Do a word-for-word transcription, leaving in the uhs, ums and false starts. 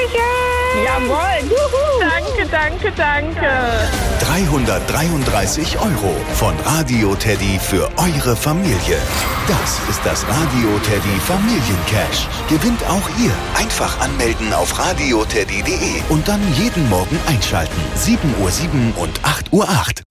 Tschüsschen. Jawohl. Juhu. Danke, danke, danke. dreihundertdreiunddreißig Euro von Radio Teddy für eure Familie. Das ist das Radio Teddy Familiencash. Gewinnt auch ihr. Einfach anmelden auf radioteddy punkt de und dann jeden Morgen einschalten. sieben Uhr sieben und acht Uhr acht.